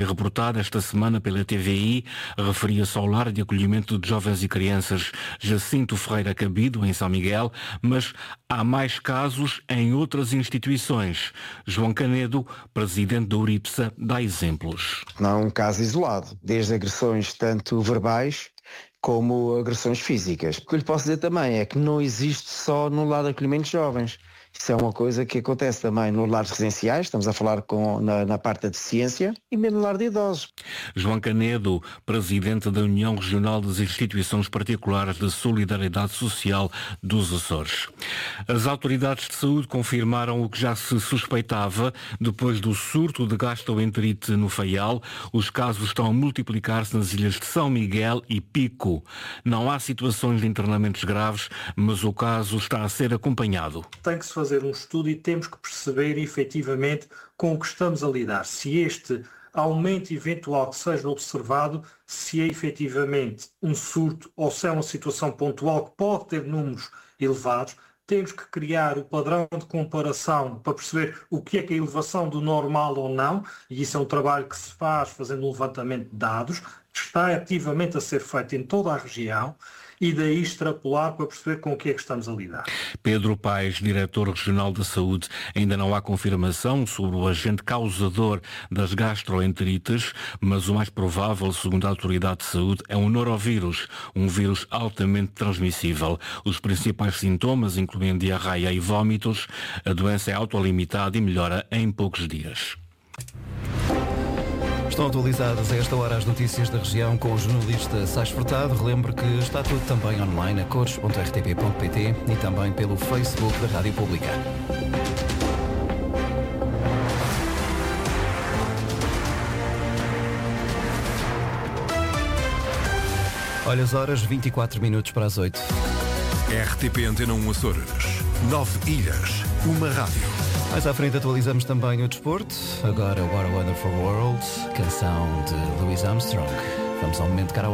reportada esta semana pela TVI, referia-se ao lar de acolhimento de jovens e crianças Jacinto Ferreira Cabido, em São Miguel, mas há mais casos em outras instituições. João Canedo, presidente da URIPSA, dá exemplos. Não é um caso isolado, desde agressões tanto verbais como agressões físicas. O que eu lhe posso dizer também é que não existe só no lar de acolhimento de jovens. Isso é uma coisa que acontece também nos lares residenciais, estamos a falar na parte da deficiência, e mesmo no lar de idosos. João Canedo, presidente da União Regional das Instituições Particulares de Solidariedade Social dos Açores. As autoridades de saúde confirmaram o que já se suspeitava depois do surto de gastroenterite no Faial. Os casos estão a multiplicar-se nas ilhas de São Miguel e Pico. Não há situações de internamentos graves, mas o caso está a ser acompanhado. Tem que se fazer um estudo e temos que perceber efetivamente com o que estamos a lidar. Se este aumento eventual que seja observado, se é efetivamente um surto ou se é uma situação pontual que pode ter números elevados, temos que criar o padrão de comparação para perceber o que é a elevação do normal ou não, e isso é um trabalho que se faz fazendo um levantamento de dados, que está ativamente a ser feito em toda a região, e daí extrapolar para perceber com o que é que estamos a lidar. Pedro Paes, diretor regional da saúde, ainda não há confirmação sobre o agente causador das gastroenterites, mas o mais provável, segundo a autoridade de saúde, é um norovírus, um vírus altamente transmissível. Os principais sintomas incluem diarreia e vômitos. A doença é autolimitada e melhora em poucos dias. Estão atualizadas a esta hora as notícias da região com o jornalista Sais Furtado. Relembre que está tudo também online a cores.rtp.pt e também pelo Facebook da Rádio Pública. Olha as horas, 24 minutos para as 8. RTP Antena 1 Açores. 9 ilhas, uma rádio. Mais à frente atualizamos também o desporto. Agora What a Wonderful World, canção de Louis Armstrong. Vamos ao momento de karaoke.